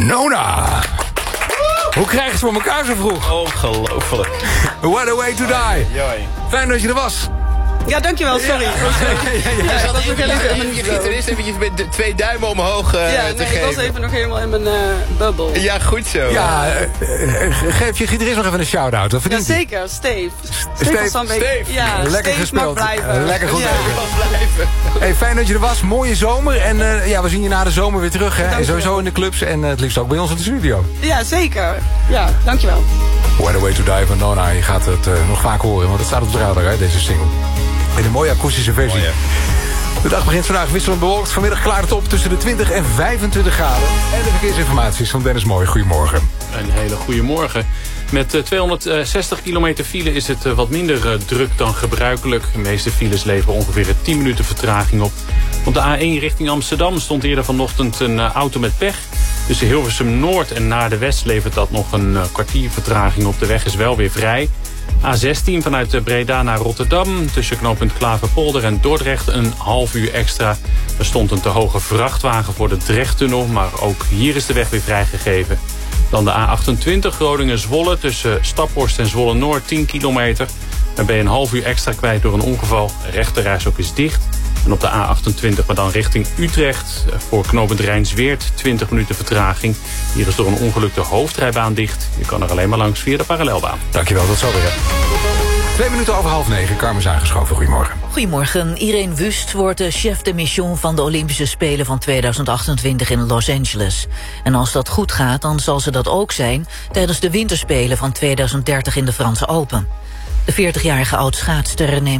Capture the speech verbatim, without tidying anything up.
Nona. Hoe krijg je het voor elkaar zo vroeg? Ongelooflijk. What a way to die. Fijn dat je er was. Ja, dankjewel, sorry. Ja, Je zat even, even je gitarist eventjes met de twee duimen omhoog uh, ja, te nee, geven. ik was even nog helemaal in mijn uh, bubbel. Ja, goed zo. Ja, uh, geef je gitarist nog even een shout-out. Dat verdient ja, zeker. Steve. Steve. Steve. Steve. Ja, Lekker Steve gespeeld. mag blijven. Uh, lekker goed. Ja. Blijven. Hey, fijn dat je er was. Mooie zomer. En uh, ja, we zien je na de zomer weer terug. Hè? En sowieso in de clubs. En uh, het liefst ook bij ons in de studio. Ja, zeker. Ja, dankjewel. What a way to die van Nona. Je gaat het uh, nog vaak horen. Want het staat op de radar, hè, deze single. In een mooie akoestische versie. Mooi, de dag begint vandaag wisselend bewolkt. Vanmiddag klaart het op tussen de twintig en vijfentwintig graden. En de verkeersinformatie is van Dennis Mooi. Goedemorgen. Een hele goede morgen. Met uh, tweehonderdzestig kilometer file is het uh, wat minder uh, druk dan gebruikelijk. De meeste files leveren ongeveer tien minuten vertraging op. Op de A één richting Amsterdam stond eerder vanochtend een uh, auto met pech. Tussen Hilversum Noord en naar de West levert dat nog een uh, kwartier vertraging op. De weg is wel weer vrij. A zestien vanuit Breda naar Rotterdam. Tussen knooppunt Klaverpolder en Dordrecht een half uur extra. Er stond een te hoge vrachtwagen voor de Drechttunnel. Maar ook hier is de weg weer vrijgegeven. Dan de A achtentwintig Groningen-Zwolle tussen Staphorst en Zwolle-Noord tien kilometer. Dan ben je een half uur extra kwijt door een ongeval. De rechterreis is dicht. En op de A achtentwintig, maar dan richting Utrecht. Voor knooppunt Rijnsweert twintig minuten vertraging. Hier is door een ongeluk de hoofdrijbaan dicht. Je kan er alleen maar langs via de parallelbaan. Dankjewel, tot zover. Twee minuten over half negen. Carmen is aangeschoven. Goedemorgen. Goedemorgen. Irene Wust wordt de chef de mission van de Olympische Spelen van tweeduizend achtentwintig in Los Angeles. En als dat goed gaat, dan zal ze dat ook zijn tijdens de winterspelen van tweeduizend dertig in de Franse Open. De veertigjarige oud-schaatster neemt